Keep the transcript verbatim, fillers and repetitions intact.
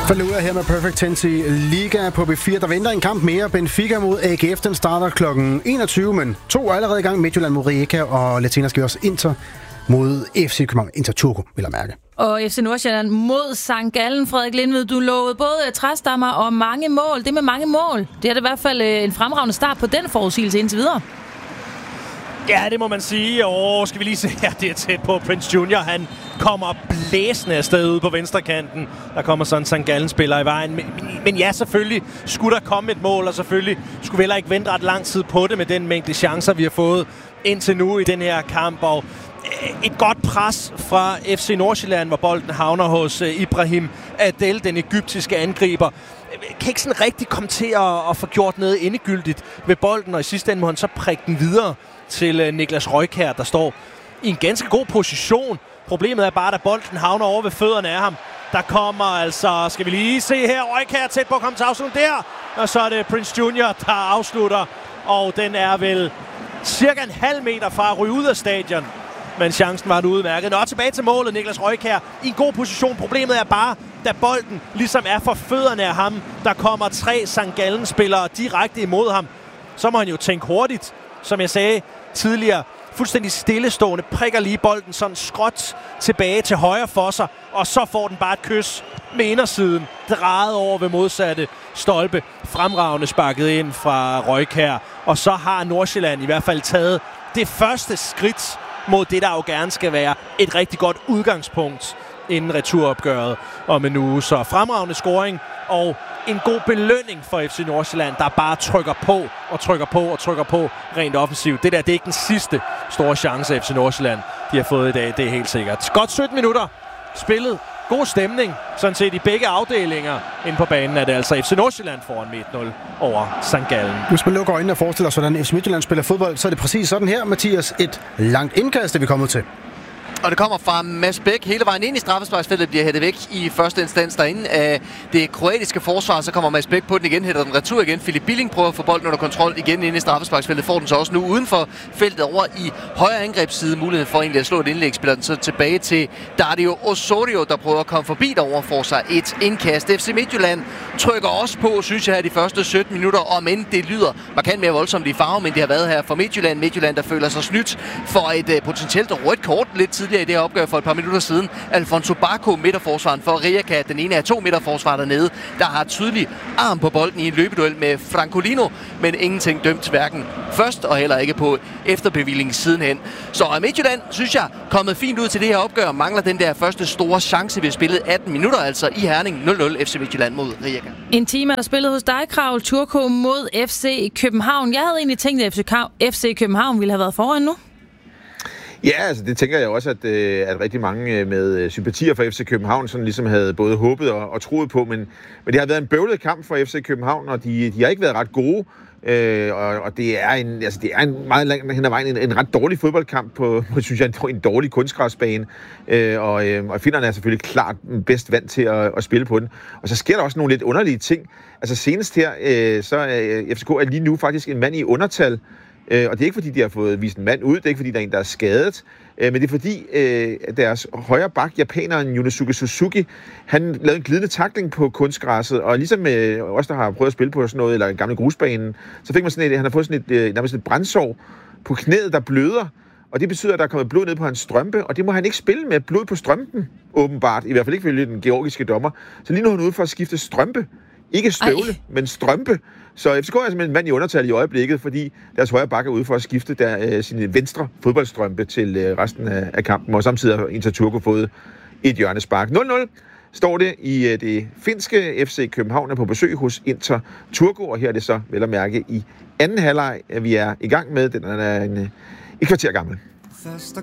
Falluda her med Perfect Tense i Liga på B fire. Der venter en kamp mere. Benfica mod A G F. Den starter klokken enogtyve, men to er allerede i gang. Midtjylland mod Rijeka, og latinsk også Inter mod F C København. Inter Turku, vil jeg mærke. Og F C Nordsjælland mod Sankt Gallen. Frederik Lindved, du lovede både træstammer og mange mål. Det med mange mål, det er det i hvert fald en fremragende start på den forudsigelse indtil videre. Ja, det må man sige. Og skal vi lige se her, det er tæt på. Prince Junior, han kommer blæsende afsted ude på venstrekanten. Der kommer sådan en Sankt Gallen-spiller i vejen. Men, men, men ja, selvfølgelig skulle der komme et mål, og selvfølgelig skulle vi heller ikke vente ret lang tid på det med den mængde chancer, vi har fået indtil nu i den her kamp. Og et godt pres fra F C Nordsjælland, hvor bolden havner hos Ibrahim Adel, den egyptiske angriber. Kan ikke sådan rigtig komme til at, at få gjort noget endegyldigt ved bolden, og i sidste ende må han så prikke den videre til Niklas Røjkjær, der står i en ganske god position. Problemet er bare, at bolden havner over ved fødderne af ham. Der kommer altså, skal vi lige se her, Røjkjær tæt på at komme til afslutning der. Og så er det Prince Junior, der afslutter. Og den er vel cirka en halv meter fra at ryge ud af stadion. Men chancen var det udmærket. Nå, tilbage til målet, Niklas Røjkjær i en god position. Problemet er bare, da bolden ligesom er for fødderne af ham, der kommer tre Sankt Gallen-spillere direkte imod ham. Så må han jo tænke hurtigt. Som jeg sagde tidligere, fuldstændig stillestående, prikker lige bolden sådan skråt tilbage til højre for sig, og så får den bare et kys med indersiden, drejet over ved modsatte stolpe, fremragende sparket ind fra Røjkjær, og så har Nordsjælland i hvert fald taget det første skridt mod det, der jo gerne skal være et rigtig godt udgangspunkt inden returopgøret om en uge. Så fremragende scoring og en god belønning for F C Nordsjælland, der bare trykker på og trykker på og trykker på rent offensivt. Det der, det er ikke den sidste store chance, F C Nordsjælland de har fået i dag, det er helt sikkert. Godt sytten minutter spillet. God stemning, sådan set i begge afdelinger. Inde på banen er det altså F C Nordsjælland foran med et nul over Sankt Gallen. Hvis man lukker øjnene og forestiller sig, hvordan F C Midtjylland spiller fodbold, så er det præcis sådan her, Mathias. Et langt indkast, det vi er kommet til. Og det kommer fra Mads Bæk hele vejen ind i straffesparksfeltet, bliver hættet væk i første instans derinde af det kroatiske forsvar. Så kommer Mads Bæk på den igen, hætter den retur igen. Philip Billing prøver at få bolden under kontrol igen ind i straffesparksfeltet. Får den så også nu uden for feltet over i højre angrebsside. Muligheden for egentlig at slå et indlæg. Spiller den så tilbage til Dario Osorio, der prøver at komme forbi derover, får sig et indkast. F C Midtjylland trykker også på, synes jeg, her de første sytten minutter. Om end det lyder markant mere voldsomt i farve, men det har været her for Midtjylland. Midtjylland, der føler sig snydt for et uh, potentielt rødt kort lidt tidligere i det her opgør for et par minutter siden. Alfonso Barco, midterforsvaren for Rijeka, den ene af to midterforsvarer dernede, der har tydelig arm på bolden i en løbeduel med Francolino, men ingenting dømt hverken først og heller ikke på efterbevilling sidenhen. Så Midtjylland, synes jeg, kommet fint ud til det her opgør, mangler den der første store chance. Vi har spillet atten minutter, altså i Herning. nul nul F C Midtjylland mod Rijeka. En time er der spillet hos dig, Kravl. Turku mod F C København. Jeg havde egentlig tænkt, at F C København ville have været foran nu. Ja, altså det tænker jeg også, at, øh, at rigtig mange med sympatier for F C København sådan ligesom havde både håbet og, og troet på, men, men det har været en bøvlet kamp for F C København, og de, de har ikke været ret gode, øh, og, og det er en, altså det er en meget langt hen ad vejen en, en ret dårlig fodboldkamp på, på synes jeg, en, en dårlig kunstgræsbane, øh, og, øh, og finnerne er selvfølgelig klart bedst vant til at, at spille på den. Og så sker der også nogle lidt underlige ting. Altså senest her, øh, så er F C K er lige nu faktisk en mand i undertal. Øh, og det er ikke fordi, de har fået vist en mand ud, det er ikke fordi, der er en, der er skadet, øh, men det er fordi, øh, deres højre bak, japaneren Yunosuke Suzuki, han lavede en glidende tackling på kunstgræsset, og ligesom øh, os, der har prøvet at spille på sådan noget, eller en gammel grusbane, så fik man sådan et, han har fået sådan et, øh, nærmest et brændsår på knæet, der bløder, og det betyder, at der er kommet blod ned på hans strømpe, og det må han ikke spille med blod på strømpen, åbenbart, i hvert fald ikke følge den georgiske dommer. Så lige nu er han ude for at skifte strømpe. Ikke støvle, Ej. men strømpe. Så F C K er simpelthen en mand i undertal i øjeblikket, fordi deres højre bakke er ude for at skifte der, øh, sin venstre fodboldstrømpe til øh, resten af, af kampen, og samtidig har Inter Turku fået et hjørnespark. nul nul står det i øh, det finske. F C København er på besøg hos Inter Turku, og her er det så vel at mærke i anden halvleg, at vi er i gang med. Den er en, øh, et kvarter gammel.